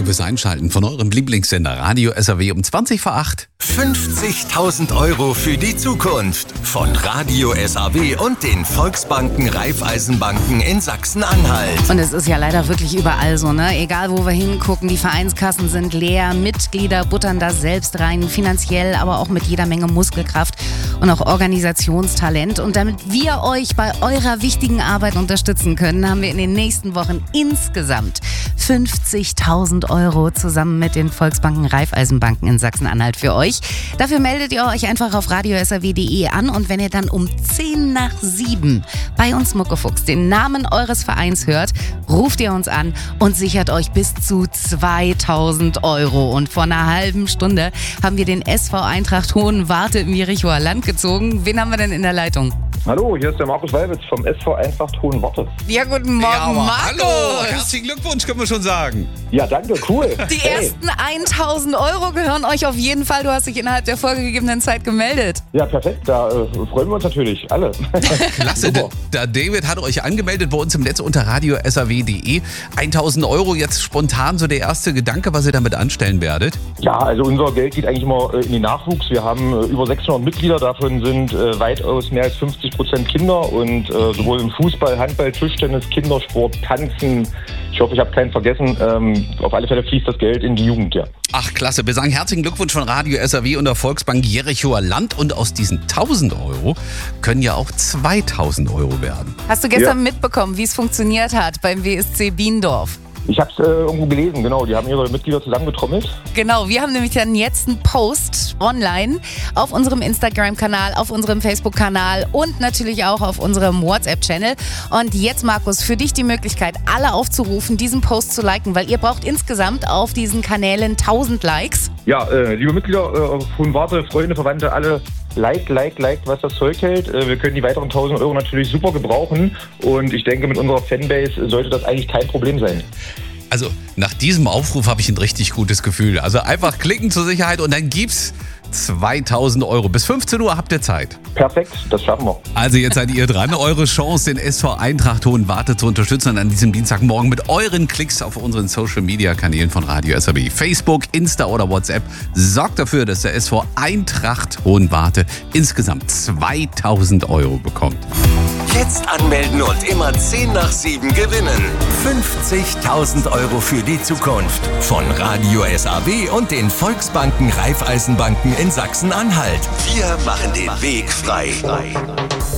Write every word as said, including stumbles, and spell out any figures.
Danke fürs Einschalten von eurem Lieblingssender Radio S R W um zwanzig vor acht. fünfzigtausend Euro für die Zukunft von Radio S R W und den Volksbanken Raiffeisenbanken in Sachsen-Anhalt. Und es ist ja leider wirklich überall so, ne? Egal wo wir hingucken, die Vereinskassen sind leer, Mitglieder buttern da selbst rein, finanziell, aber auch mit jeder Menge Muskelkraft und auch Organisationstalent. Und damit wir euch bei eurer wichtigen Arbeit unterstützen können, haben wir in den nächsten Wochen insgesamt fünfzigtausend Euro zusammen mit den Volksbanken Raiffeisenbanken in Sachsen-Anhalt für euch. Dafür meldet ihr euch einfach auf radio s r w punkt d e an und wenn ihr dann um zehn nach sieben bei uns Muckefuchs den Namen eures Vereins hört, ruft ihr uns an und sichert euch bis zu zweitausend Euro. Und vor einer halben Stunde haben wir den S V Eintracht Hohenwarte im Jerichoer Land gezogen. Wen haben wir denn in der Leitung? Hallo, hier ist der Markus Weibitz vom S V Eintracht Hohenwarte. Ja, guten Morgen, Ja, aber Markus. hallo, herzlichen Glückwunsch, können wir schon sagen. Ja, danke, cool. Die Hey. ersten tausend Euro gehören euch auf jeden Fall. Du hast dich innerhalb der vorgegebenen Zeit gemeldet. Ja, perfekt, da äh, freuen wir uns natürlich alle. Klasse, Super. der David hat euch angemeldet bei uns im Netz unter radio s r w punkt d e. tausend Euro, jetzt spontan so der erste Gedanke, was ihr damit anstellen werdet? Ja, also unser Geld geht eigentlich immer äh, in den Nachwuchs. Wir haben äh, über sechshundert Mitglieder, davon sind äh, weitaus mehr als fünfzig Prozent Kinder und äh, sowohl im Fußball, Handball, Tischtennis, Kindersport, Tanzen. Ich hoffe, ich habe keinen vergessen. Ähm, auf alle Fälle fließt das Geld in die Jugend, ja. Ach klasse, wir sagen herzlichen Glückwunsch von Radio S R W und der Volksbank Jerichoer Land. Und aus diesen tausend Euro können ja auch zweitausend Euro werden. Hast du gestern mitbekommen, wie es funktioniert hat beim W S C Biendorf? Ich habe es äh, irgendwo gelesen, genau. Die haben ihre Mitglieder zusammengetrommelt. Genau, wir haben nämlich dann jetzt einen Post online auf unserem Instagram-Kanal, auf unserem Facebook-Kanal und natürlich auch auf unserem WhatsApp-Channel. Und jetzt, Markus, für dich die Möglichkeit, alle aufzurufen, diesen Post zu liken, weil ihr braucht insgesamt auf diesen Kanälen tausend Likes. Ja, äh, liebe Mitglieder äh, Hohenwarte, Freunde, Verwandte, alle like, like, like, was das Zeug hält. Äh, wir können die weiteren tausend Euro natürlich super gebrauchen. Und ich denke, mit unserer Fanbase sollte das eigentlich kein Problem sein. Also nach diesem Aufruf habe ich ein richtig gutes Gefühl. Also einfach klicken zur Sicherheit und dann gibt's zweitausend Euro. Bis fünfzehn Uhr habt ihr Zeit. Perfekt, das schaffen wir. Also jetzt seid ihr dran. Eure Chance, den S V Eintracht Hohenwarte zu unterstützen und an diesem Dienstagmorgen mit euren Klicks auf unseren Social-Media-Kanälen von Radio S R W. Facebook, Insta oder WhatsApp. Sorgt dafür, dass der S V Eintracht Hohenwarte insgesamt zweitausend Euro bekommt. Jetzt anmelden und immer zehn nach sieben gewinnen. fünfzigtausend Euro für die Zukunft von Radio S R W und den Volksbanken Raiffeisenbanken in Sachsen-Anhalt. Wir machen den Weg frei.